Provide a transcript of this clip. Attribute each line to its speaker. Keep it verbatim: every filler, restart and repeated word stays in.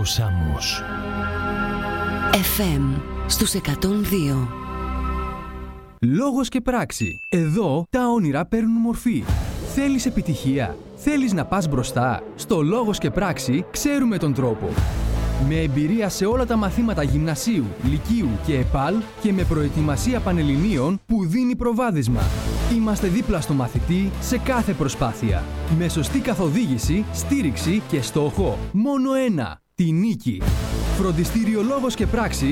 Speaker 1: Radio Samos.
Speaker 2: εφ εμ στους εκατόν δύο.
Speaker 3: Λόγος και πράξη. Εδώ τα όνειρα παίρνουν μορφή. Θέλεις επιτυχία? Θέλεις να πας μπροστά? Στο Λόγος και πράξη ξέρουμε τον τρόπο. Με εμπειρία σε όλα τα μαθήματα γυμνασίου, λυκείου και ΕΠΑΛ και με προετοιμασία πανελληνίων που δίνει προβάδισμα. Είμαστε δίπλα στο μαθητή σε κάθε προσπάθεια. Με σωστή καθοδήγηση, στήριξη και στόχο μόνο ένα, τη νίκη. Φροντιστήριο Λόγος και πράξη